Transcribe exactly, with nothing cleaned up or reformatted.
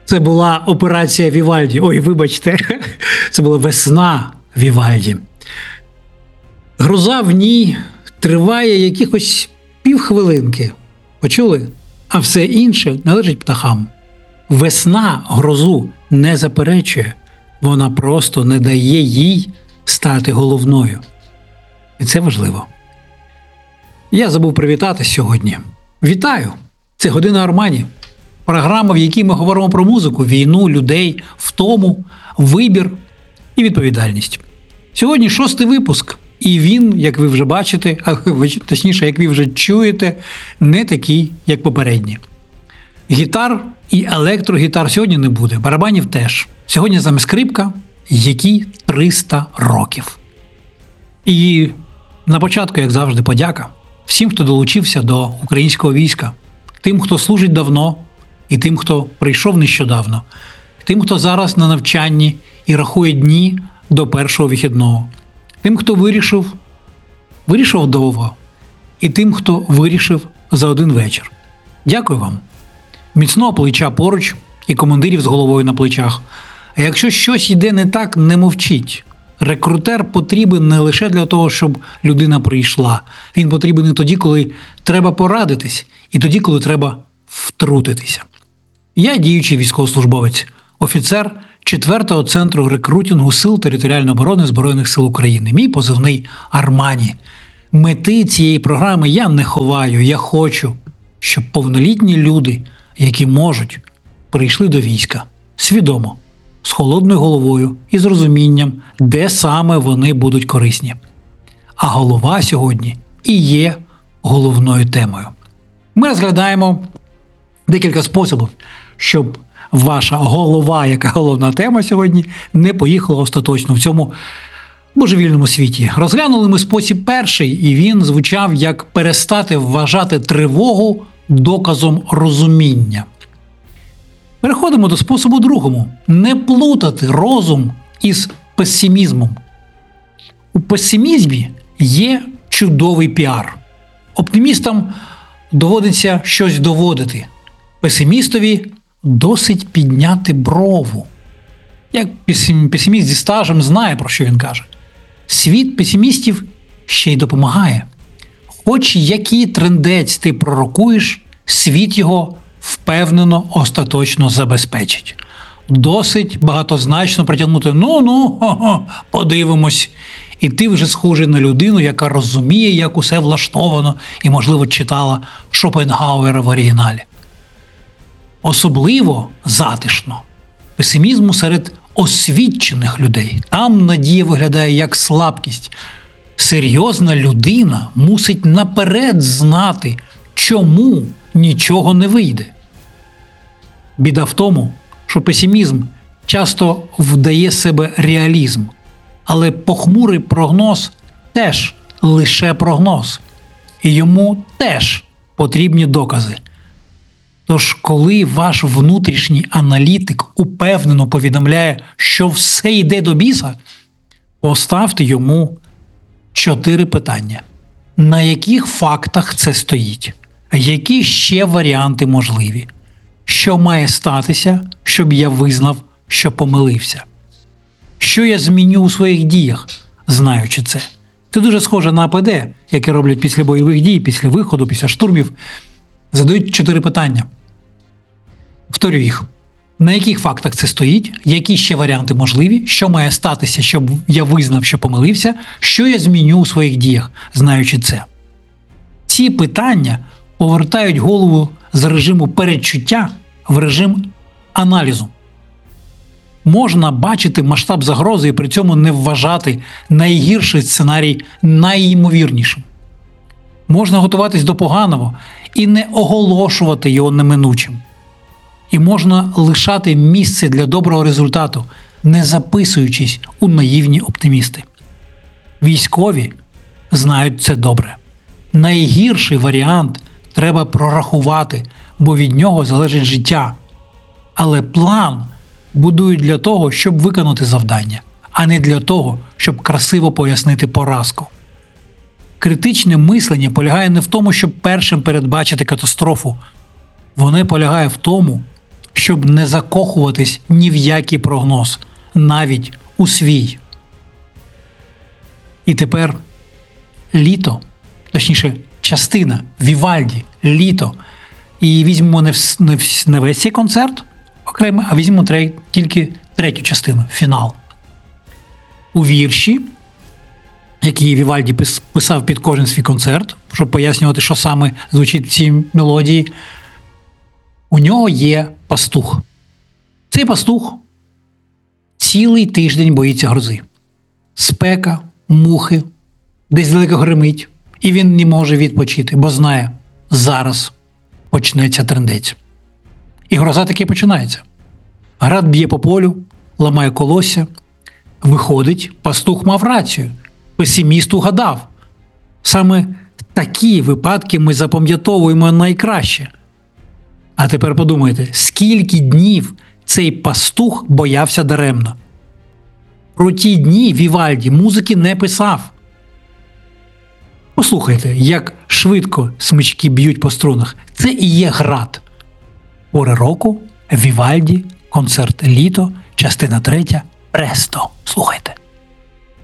Це була операція Вівальді. Ой, вибачте, це була весна Вівальді. Гроза в ній триває якихось півхвилинки. Почули? А все інше належить птахам. Весна грозу не заперечує, вона просто не дає їй стати головною. І це важливо. Я забув привітати сьогодні. Вітаю! Це «Година Армані». Програма, в якій ми говоримо про музику, війну, людей, втому, вибір і відповідальність. Сьогодні шостий випуск, і він, як ви вже бачите, а точніше, як ви вже чуєте, не такий, як попередні. Гітар і електрогітар сьогодні не буде, барабанів теж. Сьогодні саме скрипка, якій триста років. І на початку, як завжди, подяка всім, хто долучився до українського війська, тим, хто служить давно, і тим, хто прийшов нещодавно, тим, хто зараз на навчанні і рахує дні до першого вихідного, тим, хто вирішив, вирішив довго, і тим, хто вирішив за один вечір. Дякую вам. Міцного плеча поруч і командирів з головою на плечах. А якщо щось йде не так, не мовчіть. Рекрутер потрібен не лише для того, щоб людина прийшла. Він потрібен і тоді, коли треба порадитись, і тоді, коли треба втрутитися. Я діючий військовослужбовець, офіцер четвертого центру рекрутингу Сил територіальної оборони Збройних сил України. Мій позивний Армані. Мети цієї програми я не ховаю, я хочу, щоб повнолітні люди, які можуть, прийшли до війська свідомо, з холодною головою і з розумінням, де саме вони будуть корисні. А голова сьогодні і є головною темою. Ми розглядаємо декілька способів, щоб ваша голова, яка головна тема сьогодні, не поїхала остаточно в цьому божевільному світі. Розглянули ми спосіб перший, і він звучав як перестати вважати тривогу доказом розуміння. Переходимо до способу другому. Не плутати розум із песимізмом. У песимізмі є чудовий піар. Оптимістам доводиться щось доводити. Песимістові досить підняти брову. Як песиміст зі стажем знає, про що він каже. Світ песимістів ще й допомагає. Хоч який трендець ти пророкуєш, світ його впевнено остаточно забезпечить. Досить багатозначно притягнути «ну-ну, хо-хо, подивимось». І ти вже схожий на людину, яка розуміє, як усе влаштовано і, можливо, читала Шопенгауера в оригіналі. Особливо затишно песимізму серед освічених людей. Там надія виглядає як слабкість. Серйозна людина мусить наперед знати, чому нічого не вийде. Біда в тому, що песимізм часто вдає себе реалізм, але похмурий прогноз теж лише прогноз, і йому теж потрібні докази. Тож, коли ваш внутрішній аналітик упевнено повідомляє, що все йде до біса, поставте йому чотири питання. На яких фактах це стоїть? Які ще варіанти можливі? Що має статися, щоб я визнав, що помилився? Що я зміню у своїх діях, знаючи це? Це дуже схоже на АПД, яке роблять після бойових дій, після виходу, після штурмів. Задають чотири питання. Повторю їх. На яких фактах це стоїть? Які ще варіанти можливі? Що має статися, щоб я визнав, що помилився? Що я зміню у своїх діях, знаючи це? Ці питання повертають голову з режиму передчуття в режим аналізу. Можна бачити масштаб загрози і при цьому не вважати найгірший сценарій найімовірнішим. Можна готуватись до поганого і не оголошувати його неминучим. І можна лишати місце для доброго результату, не записуючись у наївні оптимісти. Військові знають це добре. Найгірший варіант треба прорахувати, бо від нього залежить життя. Але план будують для того, щоб виконати завдання, а не для того, щоб красиво пояснити поразку. Критичне мислення полягає не в тому, щоб першим передбачити катастрофу. Воно полягає в тому, щоб не закохуватись ні в який прогноз, навіть у свій. І тепер літо, точніше, частина Вівальді, літо. І візьмемо не, вс, не, вс, не весь цей концерт окремо, а візьмемо тре, тільки третю частину, фінал. У вірші, який Вівальді пис, писав під кожен свій концерт, щоб пояснювати, що саме звучить в цій мелодії, у нього є пастух. Цей пастух цілий тиждень боїться грози. Спека, мухи, десь далеко гримить, і він не може відпочити, бо знає, зараз почнеться трындець. І гроза таки починається. Град б'є по полю, ламає колосся. Виходить, пастух мав рацію. Песиміст угадав. Саме такі випадки ми запам'ятовуємо найкраще. А тепер подумайте, скільки днів цей пастух боявся даремно. Про ті дні Вівальді музики не писав. Послухайте, як швидко смички б'ють по струнах. Це і є град. Пори року, Вівальді, концерт «Літо», частина третя, Престо. Слухайте.